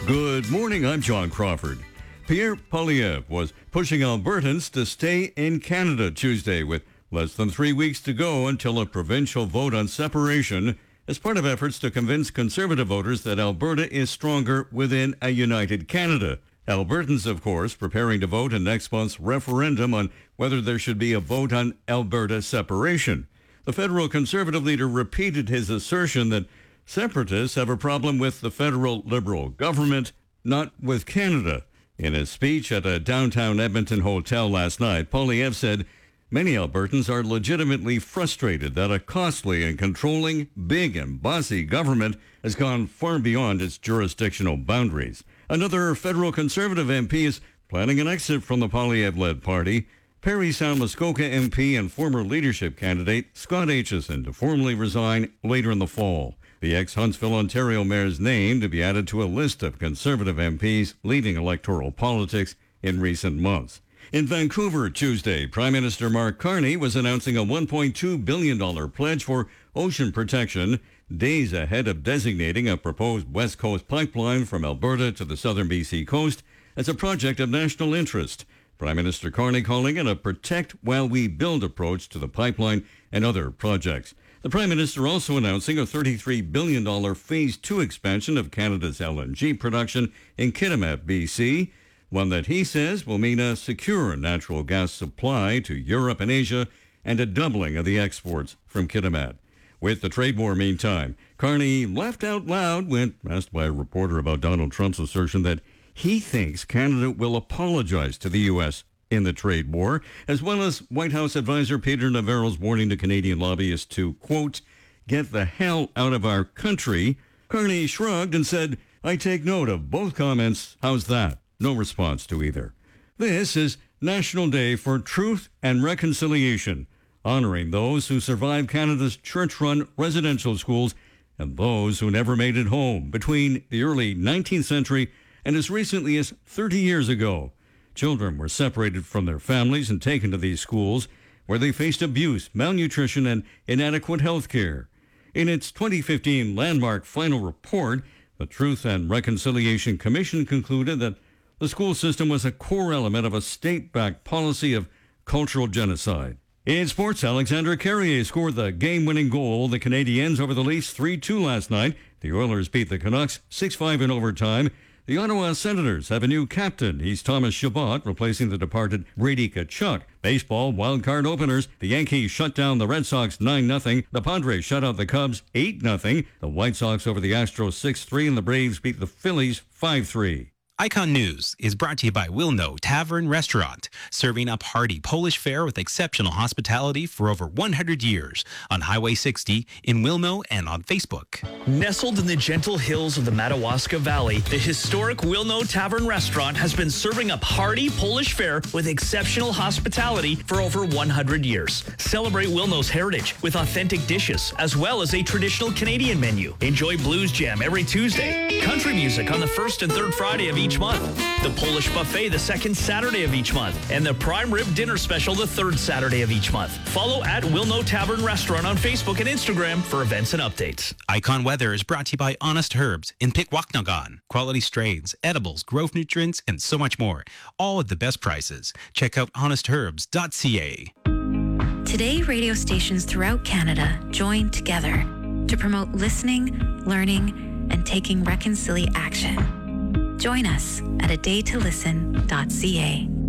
Good morning, I'm John Crawford. Pierre Poilievre was pushing Albertans to stay in Canada Tuesday with less than 3 weeks to go until a provincial vote on separation as part of efforts to convince Conservative voters that Alberta is stronger within a united Canada. Albertans, of course, preparing to vote in next month's referendum on whether there should be a vote on Alberta separation. The federal Conservative leader repeated his assertion that separatists have a problem with the federal Liberal government, not with Canada. In his speech at a downtown Edmonton hotel last night, Poilievre said many Albertans are legitimately frustrated that a costly and controlling, big and bossy government has gone far beyond its jurisdictional boundaries. Another federal Conservative MP is planning an exit from the Poilievre-led party. Parry Sound Muskoka MP and former leadership candidate Scott Aitchison to formally resign later in the fall. The ex-Huntsville, Ontario mayor's name to be added to a list of Conservative MPs leading electoral politics in recent months. In Vancouver Tuesday, Prime Minister Mark Carney was announcing a $1.2 billion pledge for ocean protection, days ahead of designating a proposed West Coast pipeline from Alberta to the southern BC coast as a project of national interest. Prime Minister Carney calling it a protect while we build approach to the pipeline and other projects. The Prime Minister also announcing a $33 billion Phase 2 expansion of Canada's LNG production in Kitimat, BC, one that he says will mean a secure natural gas supply to Europe and Asia and a doubling of the exports from Kitimat. With the trade war, meantime, Carney laughed out loud when asked by a reporter about Donald Trump's assertion that he thinks Canada will apologize to the U.S. in the trade war, as well as White House advisor Peter Navarro's warning to Canadian lobbyists to, quote, get the hell out of our country. Carney shrugged and said, I take note of both comments. How's that? No response to either. This is National Day for Truth and Reconciliation, honoring those who survived Canada's church-run residential schools and those who never made it home between the early 19th century and as recently as 30 years ago. Children were separated from their families and taken to these schools where they faced abuse, malnutrition, and inadequate health care. In its 2015 landmark final report, the Truth and Reconciliation Commission concluded that the school system was a core element of a state-backed policy of cultural genocide. In sports, Alexandre Carrier scored the game-winning goal. The Canadiens over the Leafs 3-2 last night. The Oilers beat the Canucks 6-5 in overtime. The Ottawa Senators have a new captain. He's Thomas Chabot, replacing the departed Brady Tkachuk. Baseball wild-card openers. The Yankees shut down the Red Sox 9-0. The Padres shut out the Cubs 8-0. The White Sox over the Astros 6-3, and the Braves beat the Phillies 5-3. Icon News is brought to you by Wilno Tavern Restaurant, serving up hearty Polish fare with exceptional hospitality for over 100 years on Highway 60 in Wilno and on Facebook. Nestled in the gentle hills of the Madawaska Valley, the historic Wilno Tavern Restaurant has been serving up hearty Polish fare with exceptional hospitality for over 100 years. Celebrate Wilno's heritage with authentic dishes, as well as a traditional Canadian menu. Enjoy blues jam every Tuesday, country music on the first and third Friday of each month, the Polish buffet the second Saturday of each month, and the prime rib dinner special the third Saturday of each month. Follow at Wilno Tavern Restaurant on Facebook and Instagram for events and updates. Icon Weather is brought to you by Honest Herbs in Pikwaknagan. Quality strains, edibles, growth nutrients, and so much more. All at the best prices. Check out honestherbs.ca. Today, radio stations throughout Canada join together to promote listening, learning, and taking reconciliation action. Join us at adaytolisten.ca.